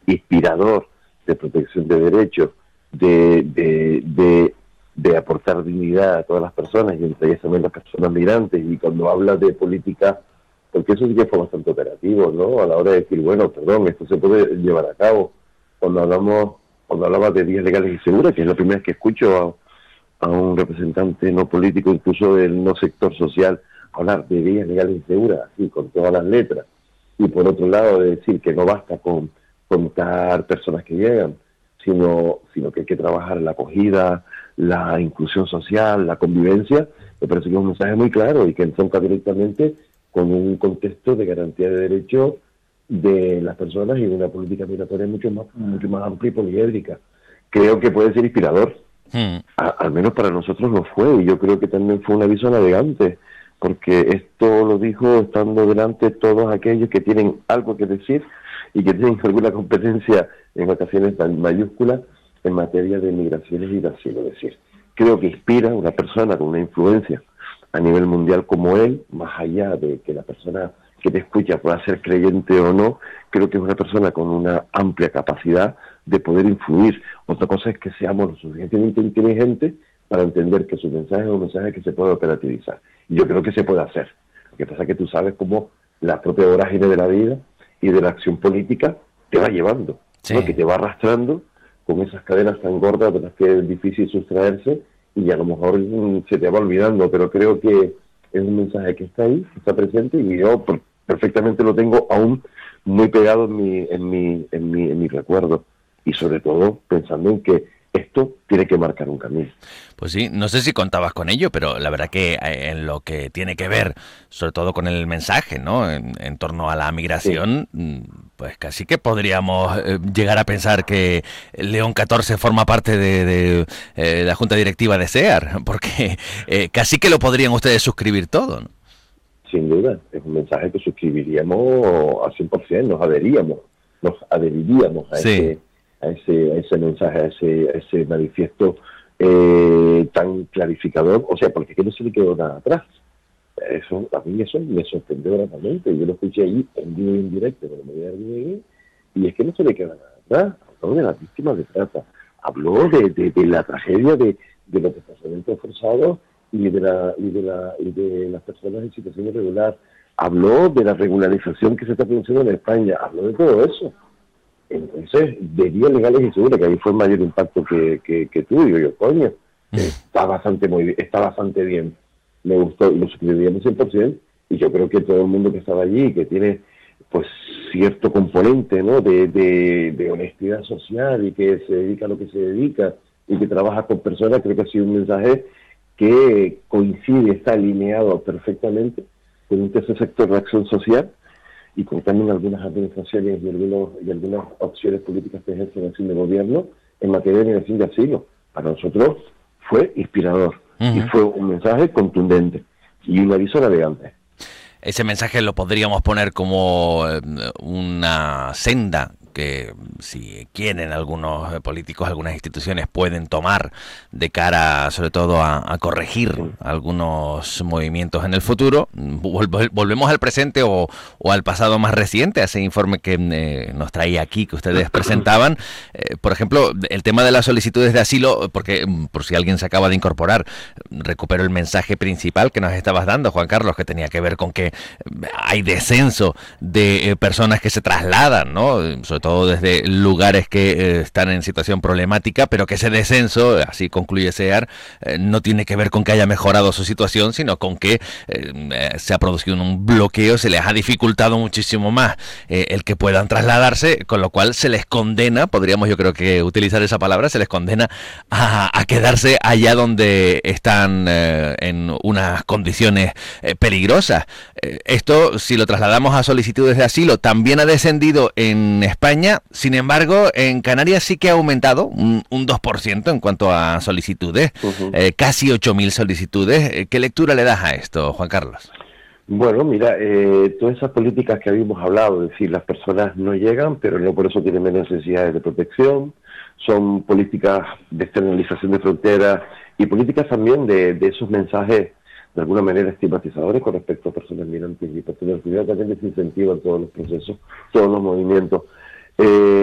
inspirador de protección de derechos, de aportar dignidad a todas las personas, y entre ellas también las personas migrantes. Y cuando habla de política, porque eso sí que fue bastante operativo, ¿no? A la hora de decir, bueno, perdón, esto se puede llevar a cabo. Cuando hablaba de vías legales y seguras, que es la primera vez que escucho a un representante no político, incluso del no sector social, hablar de vías legales y seguras, así, con todas las letras. Y por otro lado, de decir que no basta con contar personas que llegan, sino que hay que trabajar la acogida, la inclusión social, la convivencia. Me parece que es un mensaje muy claro y que entronca directamente con un contexto de garantía de derechos de las personas y de una política migratoria mucho más amplia y poliédrica. Creo que puede ser inspirador. Al menos para nosotros lo fue, y yo creo que también fue un aviso navegante, porque esto lo dijo estando delante todos aquellos que tienen algo que decir y que tienen alguna competencia en ocasiones tan mayúsculas en materia de migraciones y de asilo. Es decir, creo que inspira a una persona con una influencia a nivel mundial como él, más allá de que la persona que te escucha pueda ser creyente o no. Creo que es una persona con una amplia capacidad de poder influir. Otra cosa es que seamos lo suficientemente inteligentes para entender que su mensaje es un mensaje que se puede operativizar. Y yo creo que se puede hacer. Lo que pasa es que tú sabes cómo la propia vorágine de la vida y de la acción política te va llevando, sí, ¿no? Que te va arrastrando con esas cadenas tan gordas de las que es difícil sustraerse, y a lo mejor se te va olvidando, pero creo que es un mensaje que está ahí, que está presente, y yo perfectamente lo tengo aún muy pegado en mi recuerdo, y sobre todo pensando en que esto tiene que marcar un camino. pues sí, no sé si contabas con ello, pero la verdad que en lo que tiene que ver, sobre todo con el mensaje, ¿no? En torno a la Sí. migración, pues casi que podríamos llegar a pensar que León XIV forma parte de la Junta Directiva de SEAR, porque casi que lo podrían ustedes suscribir todo, ¿no? Sin duda, es un mensaje que suscribiríamos al 100%, nos adheriríamos Sí. a ese mensaje, a ese manifiesto tan clarificador. O sea, porque es que no se le quedó nada atrás. Eso, a mí eso me sorprendió gratamente. Yo lo escuché allí en vivo y en directo, pero me voy a ver, y es que no se le queda nada atrás. Habló de las víctimas de trata, habló de la tragedia de los desplazamientos forzados y de las personas en situación irregular, habló de la regularización que se está produciendo en España, habló de todo eso. Entonces, de vías legales y seguras, que ahí fue el mayor impacto que tuvo. Yo, coño, está bastante bien, me gustó, y lo suscribiríamos 100%, y yo creo que todo el mundo que estaba allí, que tiene pues cierto componente, ¿no?, de honestidad social, y que se dedica a lo que se dedica y que trabaja con personas, creo que ha sido un mensaje que coincide, está alineado perfectamente con un tercer sector de acción social, y con también algunas administraciones y algunas opciones políticas que ejercen acción de gobierno en materia de migración de asilo. Para nosotros fue inspirador y Ujú. fue un mensaje contundente y un aviso navegante. Ese mensaje lo podríamos poner como una senda que, si quieren, algunos políticos, algunas instituciones pueden tomar de cara, sobre todo, a corregir Sí. algunos movimientos en el futuro. Volvemos al presente o al pasado más reciente, a ese informe que nos traía aquí, que ustedes presentaban. Por ejemplo, el tema de las solicitudes de asilo, porque por si alguien se acaba de incorporar, recupero el mensaje principal que nos estabas dando, Juan Carlos, que tenía que ver con que hay descenso de personas que se trasladan, ¿no? Sobre todo desde lugares que están en situación problemática, pero que ese descenso, así concluye SEAR, no tiene que ver con que haya mejorado su situación, sino con que se ha producido un bloqueo, se les ha dificultado muchísimo más el que puedan trasladarse, con lo cual se les condena, podríamos yo creo que utilizar esa palabra, se les condena a quedarse allá donde están en unas condiciones peligrosas. Esto, si lo trasladamos a solicitudes de asilo, también ha descendido en España. Sin embargo, en Canarias sí que ha aumentado un 2% en cuanto a solicitudes, Uh-huh. casi 8.000 solicitudes. ¿Qué lectura le das a esto, Juan Carlos? Bueno, mira, todas esas políticas que habíamos hablado, es decir, las personas no llegan, pero no por eso tienen menos necesidades de protección, son políticas de externalización de fronteras y políticas también de esos mensajes de alguna manera estigmatizadores con respecto a personas migrantes y personas que también desincentivan todos los procesos, todos los movimientos.